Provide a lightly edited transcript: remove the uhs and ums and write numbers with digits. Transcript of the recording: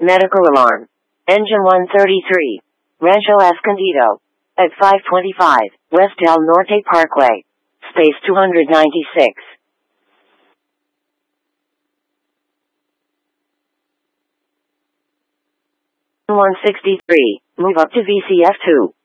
Medical alarm. Engine 133. Rancho Escondido. At 525 West Del Norte Parkway. Space 296. 163. Move up to VCF 2.